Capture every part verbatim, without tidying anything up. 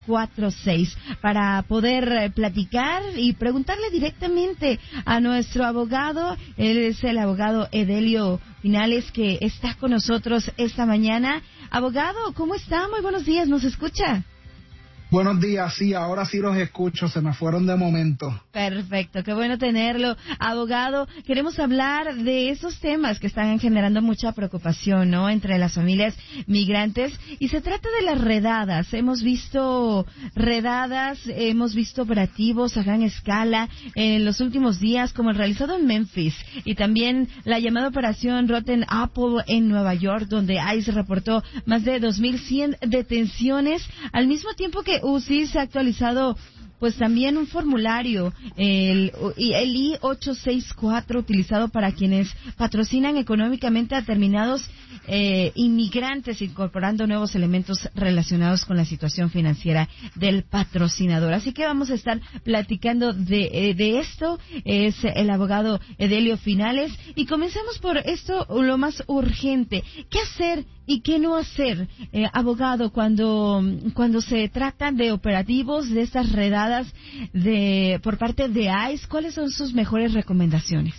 cuatro seis para poder eh, platicar y preguntarle directamente a nuestro abogado. Él es el abogado Edelio Finales, que está con nosotros esta mañana. Abogado, ¿cómo está? Muy buenos días, ¿nos escucha? Buenos días, sí, ahora sí los escucho, se me fueron de momento. Perfecto, qué bueno tenerlo. Abogado, queremos hablar de esos temas que están generando mucha preocupación, ¿no?, entre las familias migrantes, y se trata de las redadas. Hemos visto redadas, hemos visto operativos a gran escala en los últimos días, como el realizado en Memphis, y también la llamada operación Rotten Apple en Nueva York, donde ICE reportó más de dos mil cien detenciones, al mismo tiempo que U C I S ha actualizado pues también un formulario, el, el I ochocientos sesenta y cuatro, utilizado para quienes patrocinan económicamente a determinados eh, inmigrantes, incorporando nuevos elementos relacionados con la situación financiera del patrocinador. Así que vamos a estar platicando de, eh, de esto. Es el abogado Edelio Finales, y comencemos por esto, lo más urgente. ¿Qué hacer y qué no hacer, eh, abogado, cuando cuando se tratan de operativos, de estas redadas de por parte de ICE? ¿Cuáles son sus mejores recomendaciones?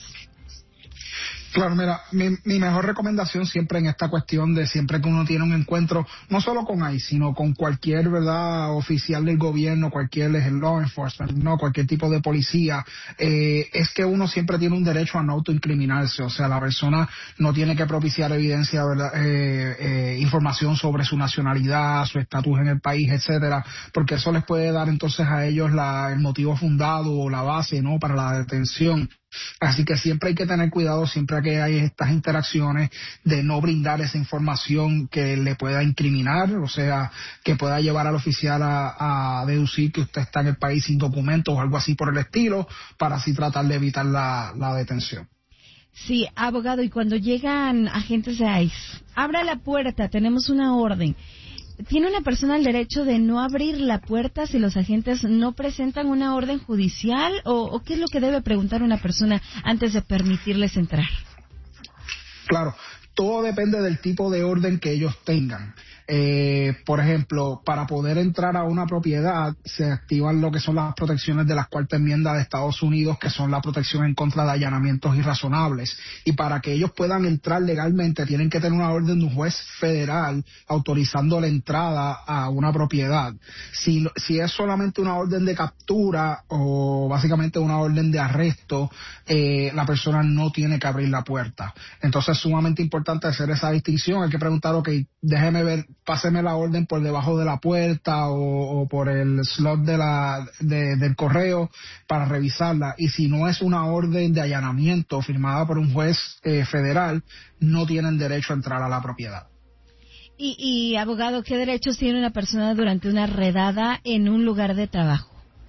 Claro, mira, mi, mi mejor recomendación siempre en esta cuestión de siempre que uno tiene un encuentro, no solo con ICE, sino con cualquier, verdad, oficial del gobierno, cualquier law enforcement, no, cualquier tipo de policía, eh, es que uno siempre tiene un derecho a no autoincriminarse. O sea, la persona no tiene que propiciar evidencia, verdad, eh, eh, información sobre su nacionalidad, su estatus en el país, etcétera, porque eso les puede dar entonces a ellos la, el motivo fundado o la base, ¿no?, para la detención. Así que siempre hay que tener cuidado, siempre que hay estas interacciones, de no brindar esa información que le pueda incriminar, o sea, que pueda llevar al oficial a, a deducir que usted está en el país sin documentos o algo así por el estilo, para así tratar de evitar la, la detención. Sí, abogado, y cuando llegan agentes de ICE, abra la puerta, tenemos una orden. ¿Tiene una persona el derecho de no abrir la puerta si los agentes no presentan una orden judicial? ¿O, o qué es lo que debe preguntar una persona antes de permitirles entrar? Claro, todo depende del tipo de orden que ellos tengan. Eh, por ejemplo, para poder entrar a una propiedad se activan lo que son las protecciones de la cuarta enmienda de Estados Unidos, que son la protección en contra de allanamientos irrazonables, y para que ellos puedan entrar legalmente tienen que tener una orden de un juez federal autorizando la entrada a una propiedad. Si, si es solamente una orden de captura o básicamente una orden de arresto, eh, la persona no tiene que abrir la puerta. Entonces es sumamente importante hacer esa distinción. Hay que preguntar, ok, déjeme ver, páseme la orden por debajo de la puerta o, o por el slot de la de, del correo para revisarla. Y si no es una orden de allanamiento firmada por un juez eh, federal, no tienen derecho a entrar a la propiedad. Y, y, abogado, ¿qué derechos tiene una persona durante una redada en un lugar de trabajo?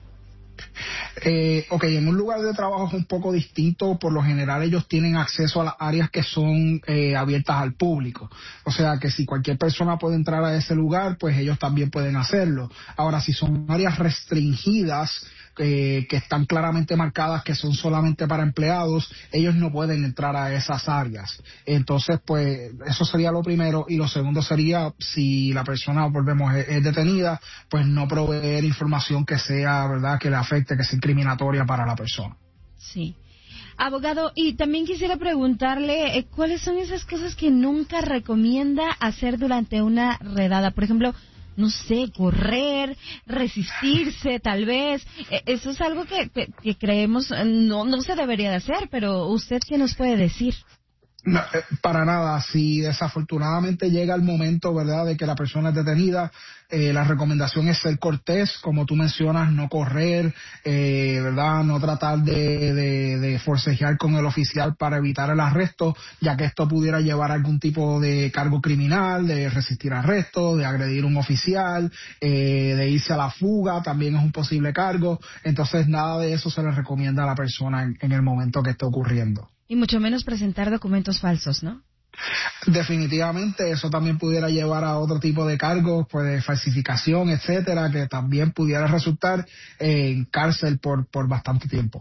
Eh, ok, en un lugar de trabajo es un poco distinto. Por lo general ellos tienen acceso a las áreas que son eh, abiertas al público. O sea que si cualquier persona puede entrar a ese lugar, pues ellos también pueden hacerlo. Ahora, si son áreas restringidas, eh, que están claramente marcadas que son solamente para empleados, ellos no pueden entrar a esas áreas. Entonces, pues, eso sería lo primero. Y lo segundo sería, si la persona, volvemos, es, es detenida, pues no proveer información que sea, ¿verdad?, que le afecte, que sea incriminatoria para la persona. Sí. Abogado, y también quisiera preguntarle, eh, ¿cuáles son esas cosas que nunca recomienda hacer durante una redada? Por ejemplo, no sé, correr, resistirse, tal vez. Eh, eso es algo que, que, que creemos no, no se debería de hacer, pero ¿usted qué nos puede decir? No, eh, para nada. Si desafortunadamente llega el momento, ¿verdad?, de que la persona es detenida, eh, la recomendación es ser cortés, como tú mencionas, no correr, eh, ¿verdad?, no tratar de, de, de forcejear con el oficial para evitar el arresto, ya que esto pudiera llevar a algún tipo de cargo criminal, de resistir arresto, de agredir a un oficial, eh, de irse a la fuga, también es un posible cargo. Entonces, nada de eso se le recomienda a la persona en, en el momento que esté ocurriendo. Y mucho menos presentar documentos falsos, ¿no? Definitivamente, eso también pudiera llevar a otro tipo de cargos, pues de falsificación, etcétera, que también pudiera resultar en cárcel por, por bastante tiempo.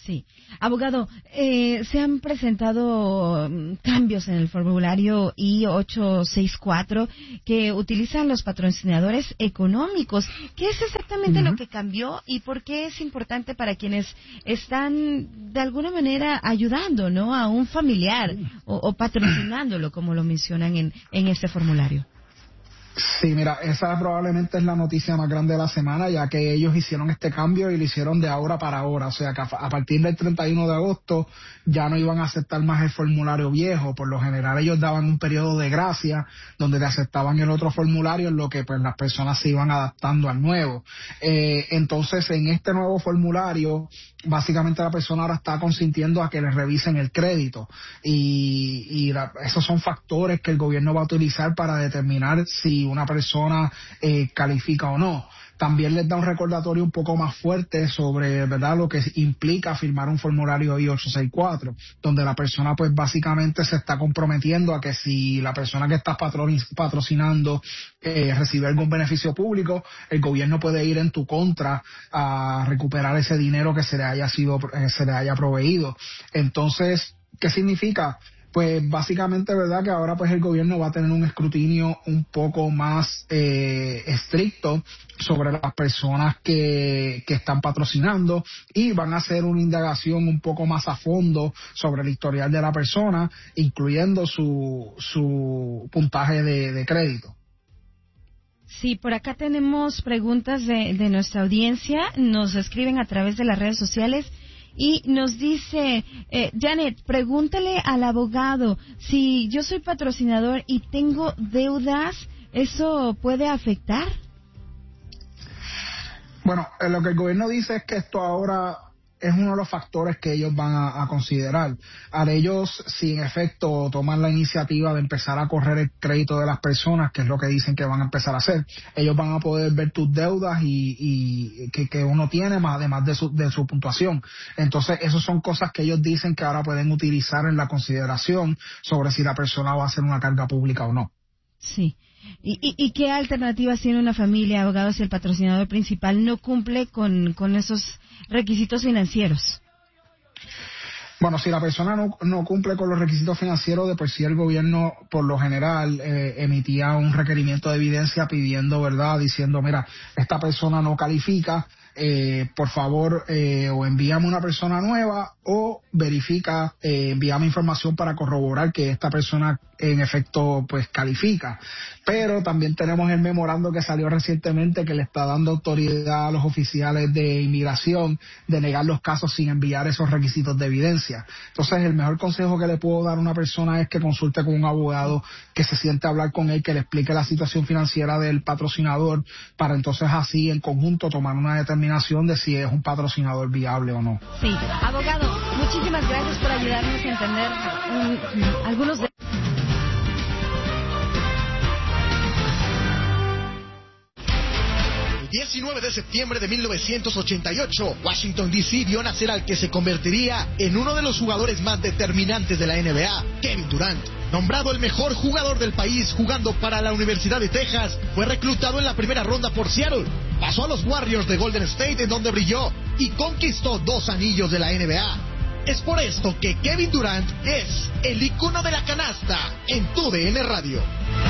Sí. Abogado, eh, se han presentado um, cambios en el formulario I ocho sesenta y cuatro que utilizan los patrocinadores económicos. ¿Qué es exactamente uh-huh. lo que cambió y por qué es importante para quienes están de alguna manera ayudando, ¿no?, a un familiar o, o patrocinándolo, como lo mencionan en, en este formulario? Sí, mira, esa probablemente es la noticia más grande de la semana, ya que ellos hicieron este cambio y lo hicieron de ahora para ahora. O sea, que a partir del treinta y uno de agosto ya no iban a aceptar más el formulario viejo. Por lo general ellos daban un periodo de gracia donde te aceptaban el otro formulario, en lo que pues las personas se iban adaptando al nuevo. Eh, entonces, en este nuevo formulario, básicamente la persona ahora está consintiendo a que le revisen el crédito. Y, y la, esos son factores que el gobierno va a utilizar para determinar si una persona eh, califica o no. También les da un recordatorio un poco más fuerte sobre, ¿verdad?, lo que implica firmar un formulario I ocho sesenta y cuatro, donde la persona pues básicamente se está comprometiendo a que si la persona que está patrocinando eh, recibe algún beneficio público, el gobierno puede ir en tu contra a recuperar ese dinero que se le haya sido, eh, se le haya proveído. Entonces, ¿qué significa? Pues básicamente, verdad, que ahora pues el gobierno va a tener un escrutinio un poco más eh, estricto sobre las personas que, que están patrocinando, y van a hacer una indagación un poco más a fondo sobre el historial de la persona, incluyendo su, su puntaje de, de crédito. Sí, por acá tenemos preguntas de, de nuestra audiencia, nos escriben a través de las redes sociales. Y nos dice, eh, Janet, pregúntale al abogado, si yo soy patrocinador y tengo deudas, ¿eso puede afectar? Bueno, eh, lo que el gobierno dice es que esto ahora es uno de los factores que ellos van a, a considerar. Al ellos, si en efecto toman la iniciativa de empezar a correr el crédito de las personas, que es lo que dicen que van a empezar a hacer, ellos van a poder ver tus deudas y, y que, que uno tiene, más además de su, de su puntuación. Entonces, esas son cosas que ellos dicen que ahora pueden utilizar en la consideración sobre si la persona va a hacer una carga pública o no. Sí. ¿Y, y, y qué alternativas tiene una familia, abogado, si el patrocinador principal no cumple con, con esos requisitos financieros? Bueno, si la persona no, no cumple con los requisitos financieros, de por sí el gobierno, por lo general, eh, emitía un requerimiento de evidencia pidiendo, ¿verdad?, diciendo, mira, esta persona no califica, eh, por favor, eh, o envíame una persona nueva, o verifica, eh, envíame información para corroborar que esta persona en efecto pues califica. Pero también tenemos el memorando que salió recientemente que le está dando autoridad a los oficiales de inmigración de negar los casos sin enviar esos requisitos de evidencia. Entonces, el mejor consejo que le puedo dar a una persona es que consulte con un abogado, que se siente a hablar con él, que le explique la situación financiera del patrocinador, para entonces así en conjunto tomar una determinación de si es un patrocinador viable o no. Sí, abogado, muchísimas gracias por ayudarnos a entender um, algunos de... diecinueve de septiembre de mil novecientos ochenta y ocho, Washington D C vio nacer al que se convertiría en uno de los jugadores más determinantes de la N B A, Kevin Durant. Nombrado el mejor jugador del país jugando para la Universidad de Texas, fue reclutado en la primera ronda por Seattle. Pasó a los Warriors de Golden State, en donde brilló y conquistó dos anillos de la N B A. Es por esto que Kevin Durant es el icono de la canasta en tu D N Radio.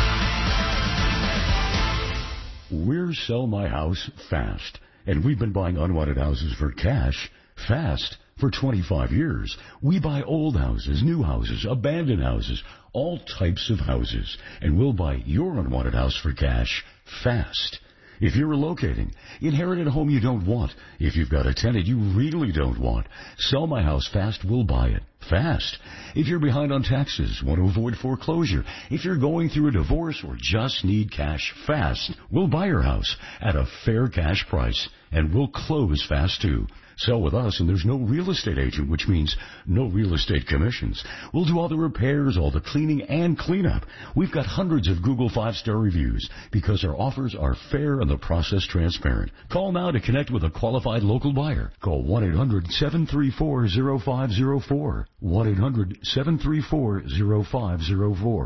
We're Sell My House Fast, and we've been buying unwanted houses for cash fast for twenty-five years. We buy old houses, new houses, abandoned houses, all types of houses, and we'll buy your unwanted house for cash fast. If you're relocating, inherit a home you don't want, if you've got a tenant you really don't want, Sell My House Fast will buy it fast. If you're behind on taxes, want to avoid foreclosure, if you're going through a divorce or just need cash fast, we'll buy your house at a fair cash price, and we'll close fast too. Sell with us, and there's no real estate agent, which means no real estate commissions. We'll do all the repairs, all the cleaning, and cleanup. We've got hundreds of Google five-star reviews because our offers are fair and the process transparent. Call now to connect with a qualified local buyer. Call one eight hundred seven three four zero five zero four. one eight hundred seven three four zero five zero four.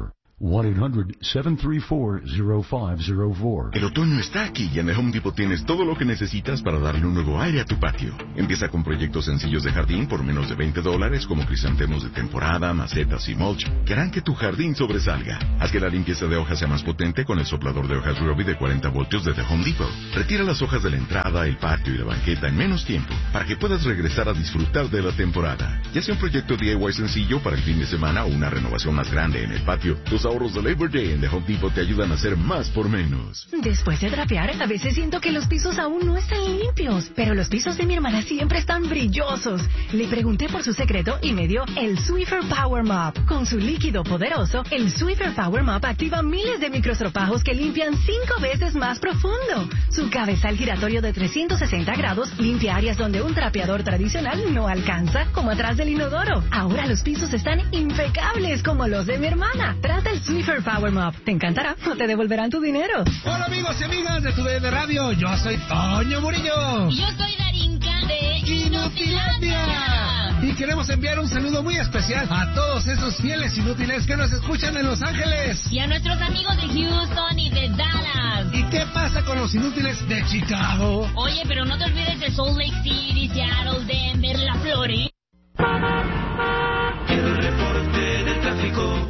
one eight hundred seven three four oh five oh four. El otoño está aquí y en el Home Depot tienes todo lo que necesitas para darle un nuevo aire a tu patio. Empieza con proyectos sencillos de jardín por menos de veinte dólares, como crisantemos de temporada, macetas y mulch, que harán que tu jardín sobresalga. Haz que la limpieza de hojas sea más potente con el soplador de hojas Ryobi de cuarenta voltios de The Home Depot. Retira las hojas de la entrada, el patio y la banqueta en menos tiempo, para que puedas regresar a disfrutar de la temporada. Ya sea un proyecto D I Y sencillo para el fin de semana o una renovación más grande en el patio, los ahorros de Labor Day en The Home Depot te ayudan a hacer más por menos. Después de trapear, a veces siento que los pisos aún no están limpios, pero los pisos de mi hermana siempre están brillosos. Le pregunté por su secreto y me dio el Swiffer Power Mop. Con su líquido poderoso, el Swiffer Power Mop activa miles de microstropajos que limpian cinco veces más profundo. Su cabezal giratorio de trescientos sesenta grados limpia áreas donde un trapeador tradicional no alcanza, como atrás del inodoro. Ahora los pisos están impecables como los de mi hermana. Trata el Swiffer Power Mop. Te encantará o te devolverán tu dinero. Hola amigos y amigas de Tu D N Radio. Yo soy Toño Murillo. Y yo soy Darinka de Inutilandia. Y queremos enviar un saludo muy especial a todos esos fieles inútiles que nos escuchan en Los Ángeles. Y a nuestros amigos de Houston y de Dallas. ¿Y qué pasa con los inútiles de Chicago? Oye, pero no te olvides de Salt Lake City, Seattle, Denver, La Florida. El reporte del tráfico.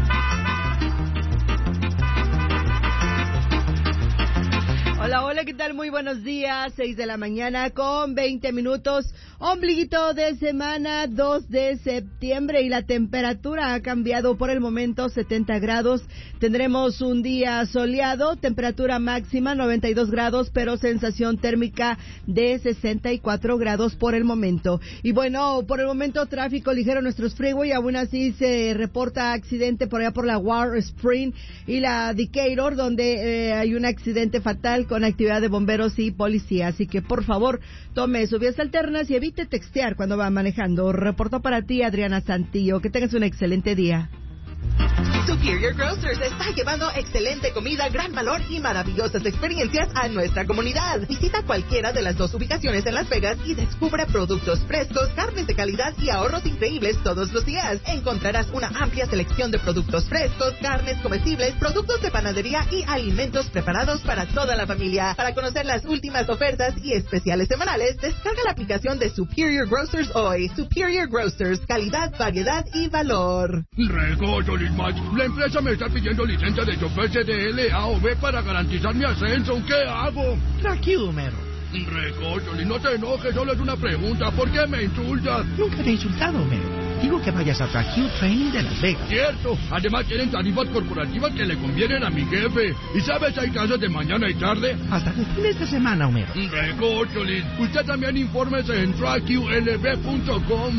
Hola, hola, ¿qué tal? Muy buenos días, seis de la mañana con veinte minutos, ombliguito de semana, dos de septiembre, y la temperatura ha cambiado por el momento, setenta grados, tendremos un día soleado, temperatura máxima noventa y dos grados, pero sensación térmica de sesenta y cuatro grados por el momento. Y bueno, por el momento tráfico ligero en nuestros freeway, aún así se reporta accidente por allá por la War Spring y la Decatur, donde eh, hay un accidente fatal con actividad de bomberos y policía, así que por favor tome sus vías alternas y evite textear cuando va manejando. Reportó para ti Adriana Santillo. Que tengas un excelente día. Superior Grocers está llevando excelente comida, gran valor y maravillosas experiencias a nuestra comunidad. Visita cualquiera de las dos ubicaciones en Las Vegas y descubre productos frescos, carnes de calidad y ahorros increíbles todos los días. Encontrarás una amplia selección de productos frescos, carnes comestibles, productos de panadería y alimentos preparados para toda la familia. Para conocer las últimas ofertas y especiales semanales, descarga la aplicación de Superior Grocers hoy. Superior Grocers, calidad, variedad y valor. Recocho, Lismach. La empresa me está pidiendo licencia de chofer C D L A o B para garantizar mi ascenso. ¿Qué hago? Tranquilo, Homero. Recócholi, no te enojes, solo es una pregunta. ¿Por qué me insultas? Nunca te he insultado, Homero. Digo que vayas a Track Training de Las Vegas. Cierto. Además tienen tarifas corporativas que le convienen a mi jefe. ¿Y sabes, hay clases de mañana y tarde? Hasta el fin de esta semana, Homero. Recócholi, usted también infórmese en track u l b punto com.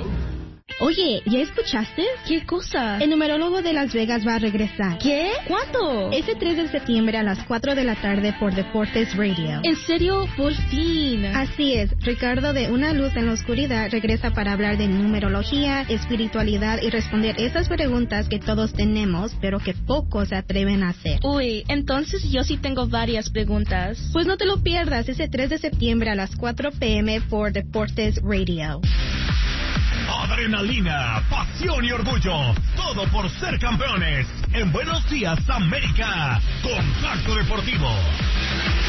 Oye, ¿ya escuchaste? ¿Qué cosa? El numerólogo de Las Vegas va a regresar. ¿Qué? ¿Cuándo? Ese tres de septiembre a las cuatro de la tarde por Deportes Radio. ¿En serio? Por fin. Así es. Ricardo de Una Luz en la Oscuridad regresa para hablar de numerología, espiritualidad y responder esas preguntas que todos tenemos, pero que pocos se atreven a hacer. Uy, entonces yo sí tengo varias preguntas. Pues no te lo pierdas ese tres de septiembre a las cuatro p m por Deportes Radio. Adrenalina, pasión y orgullo, todo por ser campeones. En Buenos Días, América, Contacto Deportivo.